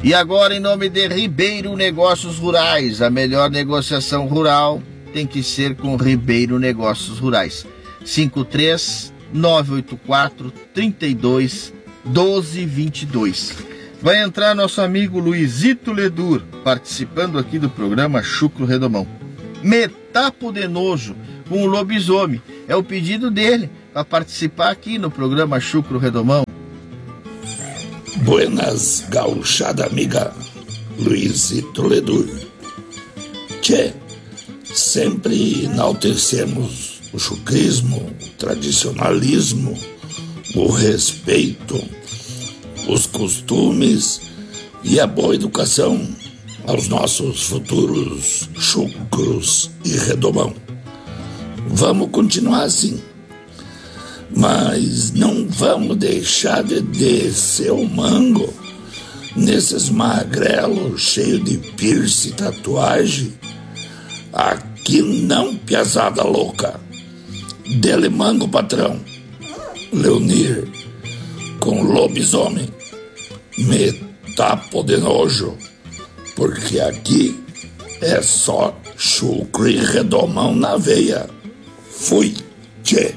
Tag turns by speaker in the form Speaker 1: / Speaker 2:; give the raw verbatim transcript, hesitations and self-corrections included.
Speaker 1: E agora, em nome de Ribeiro Negócios Rurais, a melhor negociação rural tem que ser com Ribeiro Negócios Rurais. cinco três nove oito quatro, três dois, um dois dois dois. Vai entrar nosso amigo Luizito Ledur, participando aqui do programa Chucro Redomão. Metapo de nojo com o lobisomem. É o pedido dele para participar aqui no programa Chucro Redomão.
Speaker 2: Buenas, gauchada amiga, Luizito Ledur. Tchê, sempre enaltecemos o chucrismo, o tradicionalismo, o respeito, os costumes e a boa educação aos nossos futuros chucros e redomão. Vamos continuar assim, mas não vamos deixar de descer o mango nesses magrelos cheios de piercing e tatuagem. Aqui não, piazada louca. Dele mango, patrão. Leonir, com lobisomem, metapo de nojo, porque aqui é só chucro e redomão na veia. Fui, tchê.